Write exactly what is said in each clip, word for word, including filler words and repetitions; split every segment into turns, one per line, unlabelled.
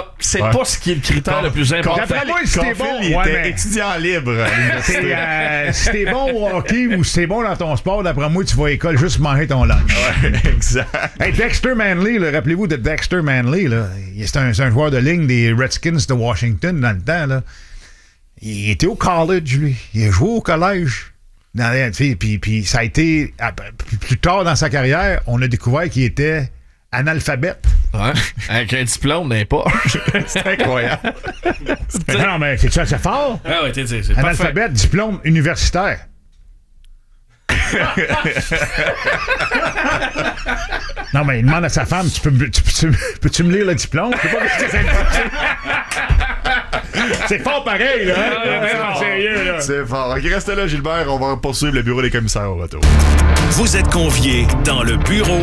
ça, c'est
ouais.
pas ce qui est le critère
Con,
le plus important.
D'après moi, si t'es bon,
il
ouais,
était
mais...
étudiant libre à l'université.
C'est, euh, si t'es bon au hockey ou si t'es bon dans ton sport, d'après moi, tu vas à l'école juste manger ton lunch.
Ouais, exact.
Hey, Dexter Manley, là, rappelez-vous de Dexter Manley, là. C'est un, c'est un joueur de ligne des Redskins de Washington dans le temps, là. Il était au college, lui. Il a joué au collège. Dans, puis, puis, puis ça a été... Plus tard dans sa carrière, on a découvert qu'il était analphabète.
Ouais, avec un diplôme n'importe.
C'est incroyable.
Mais non, mais c'est ça, c'est fort.
Ah ouais, t'es, t'es, c'est
Analphabète,
parfait.
diplôme universitaire. Non, mais il demande à sa femme, tu peux, tu, tu, peux-tu me lire le diplôme? Je sais pas ce que c'est. C'est fort pareil, là. Hein?
Ouais, ouais,
Non, sérieux, là.
C'est fort. Ok, reste là, Gilbert. On va poursuivre le bureau des commissaires au retour.
Vous êtes conviés dans le bureau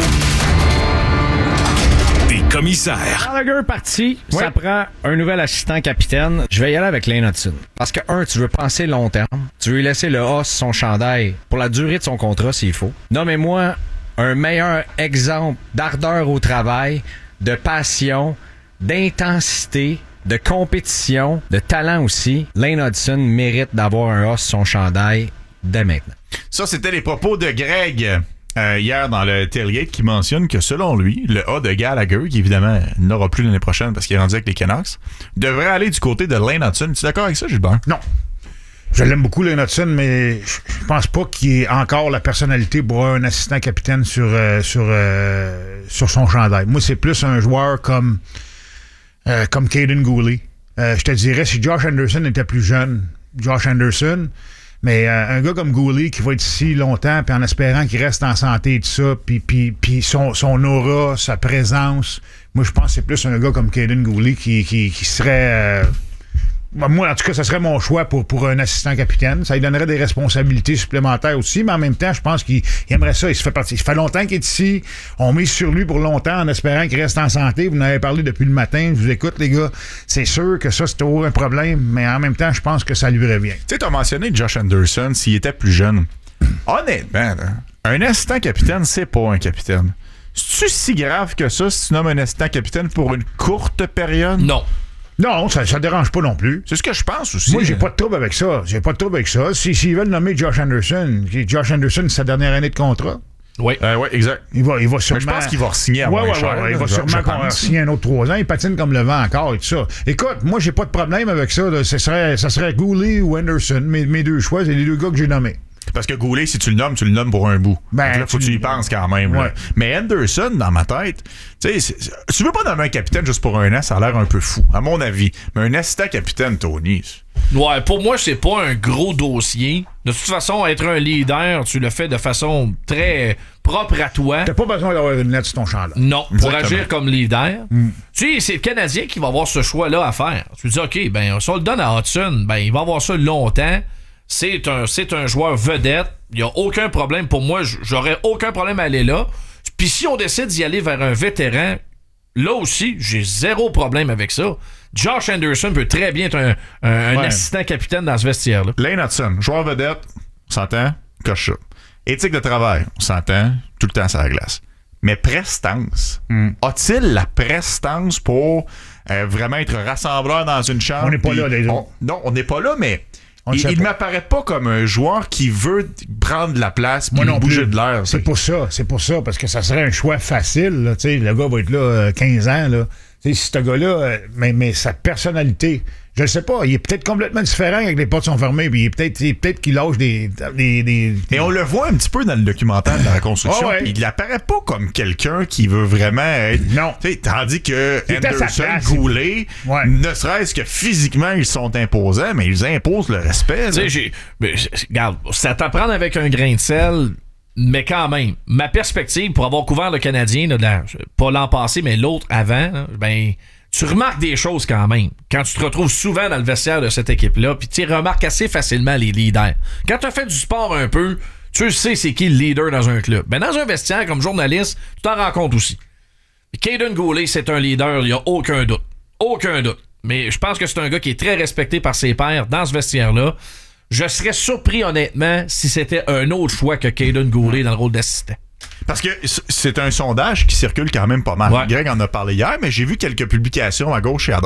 des commissaires.
Gallagher parti,
Ouais.
ça prend un nouvel assistant capitaine. Je vais y aller avec Lane Hudson. Parce que, un, tu veux penser long terme. Tu veux lui laisser le A sur son chandail pour la durée de son contrat s'il faut. Nommez-moi un meilleur exemple d'ardeur au travail, de passion, d'intensité, de compétition, de talent aussi. Lane Hudson mérite d'avoir un A sur son chandail dès maintenant.
Ça, c'était les propos de Greg euh, hier dans le tailgate qui mentionne que selon lui, le A de Gallagher, qui évidemment n'aura plus l'année prochaine parce qu'il est rendu avec les Canucks, devrait aller du côté de Lane Hudson. Tu es d'accord avec ça, Gilbert?
Non. Je l'aime beaucoup, Lane Hudson, mais je pense pas qu'il ait encore la personnalité pour un assistant capitaine sur, euh, sur, euh, sur son chandail. Moi, c'est plus un joueur comme, euh, comme Caden Gooley. Euh, je te dirais, si Josh Anderson était plus jeune, Josh Anderson, mais euh, un gars comme Gooley qui va être ici longtemps, puis en espérant qu'il reste en santé et tout ça, puis, puis, puis son, son aura, sa présence, moi, je pense que c'est plus un gars comme Caden Gooley qui, qui, qui serait... Euh, moi, en tout cas, ce serait mon choix pour, pour un assistant capitaine. Ça lui donnerait des responsabilités supplémentaires aussi, mais en même temps, je pense qu'il il aimerait ça. Il se fait partie. Il fait longtemps qu'il est ici. On mise sur lui pour longtemps en espérant qu'il reste en santé. Vous en avez parlé depuis le matin. Je vous écoute, les gars. C'est sûr que ça, c'est toujours un problème, mais en même temps, je pense que ça lui revient.
Tu sais, t'as mentionné Josh Anderson s'il était plus jeune. Honnêtement, là, un assistant capitaine, c'est pas un capitaine. C'est-tu si grave que ça si tu nommes un assistant capitaine pour une courte période?
Non.
Non, ça ne dérange pas non plus.
C'est ce que je pense aussi.
Moi, j'ai pas de trouble avec ça. J'ai pas de trouble avec ça. Si, s'ils veulent nommer Josh Anderson, Josh Anderson, c'est sa dernière année de contrat.
Oui.
Euh, oui, exact.
Il va, il va
Mais
sûrement...
je pense qu'il va signer à
ouais,
moins
ouais,
cher.
ouais, ouais, il
là,
va
je-
sûrement
je
qu'on va
pense.
signer un autre trois ans. Il patine comme le vent encore et tout ça. Écoute, moi, j'ai pas de problème avec ça. Là. Ce serait, ça serait Gooley ou Anderson. Mes, mes deux choix, c'est les deux gars que j'ai nommés.
Parce que Goulet, si tu le nommes, tu le nommes pour un bout.
Ben,
Donc là, faut que tu y
tu-
penses quand même. là.
Ouais.
Mais Anderson, dans ma tête, tu sais, c'est- c'est- tu veux pas nommer un capitaine juste pour un an, ça a l'air un peu fou, à mon avis. Mais un assistant capitaine, Tony.
Ouais, pour moi, c'est pas un gros dossier. De toute façon, être un leader, tu le fais de façon très propre à toi.
T'as pas besoin d'avoir une lettre sur ton champ là.
Non, pour
Exactement.
agir comme leader. Tu sais, c'est le Canadien qui va avoir ce choix-là à faire. Tu dis, OK, ben, si on le donne à Hudson, ben, il va avoir ça longtemps. C'est un, c'est un joueur vedette. Il n'y a aucun problème pour moi. J- J'aurais aucun problème à aller là. Puis si on décide d'y aller vers un vétéran, là aussi, j'ai zéro problème avec ça. Josh Anderson peut très bien être un, un, un
Ouais.
assistant capitaine dans ce vestiaire-là.
Lane Hudson, joueur vedette, on s'entend, coche ça. Éthique de travail, on s'entend, tout le temps sur la glace. Mais prestance,
Mm.
a-t-il la prestance pour euh, vraiment être rassembleur dans une chambre?
On n'est pas
puis
là, les
on-
autres.
Non, on n'est pas là, mais
On le
il
sait
ne
pas.
m'apparaît pas comme un joueur qui veut prendre de la place
Moi
puis
non
bouger
plus.
de l'air.
C'est pour ça, c'est pour ça, parce que ça serait un choix facile. Là, tu sais, le gars va être là euh, quinze ans. Là. Tu sais, si ce gars-là, euh, mais, mais sa personnalité, je ne sais pas, il est peut-être complètement différent quand les portes sont fermées, puis il est peut-être il est peut-être qu'il lâche des... des, des
Et on le voit un petit peu dans le documentaire de la reconstruction.
Ah ouais.
puis Il apparaît pas comme quelqu'un qui veut vraiment être.
Non.
Tu sais, tandis que
Il est à sa
Anderson,
place.
Goulet,
Ouais.
ne serait-ce que physiquement, ils sont imposants, mais ils imposent le respect.
Tu sais,
là.
j'ai. mais, regarde, c'est à t'apprendre avec un grain de sel, mais quand même, ma perspective pour avoir couvert le Canadien, là, de la- pas l'an passé, mais l'autre avant, là, ben. Tu remarques des choses quand même quand tu te retrouves souvent dans le vestiaire de cette équipe-là, puis tu remarques assez facilement les leaders. Quand tu as fait du sport un peu, tu sais c'est qui le leader dans un club. Ben dans un vestiaire, comme journaliste, tu t'en rends compte aussi. Caden Goulet, c'est un leader, il n'y a aucun doute. Aucun doute. Mais je pense que c'est un gars qui est très respecté par ses pairs dans ce vestiaire-là. Je serais surpris, honnêtement, si c'était un autre choix que Caden Goulet dans le rôle d'assistant.
Parce que c- c'est un sondage qui circule quand même pas mal.
Ouais.
Greg en a parlé hier, mais j'ai vu quelques publications à gauche et à droite.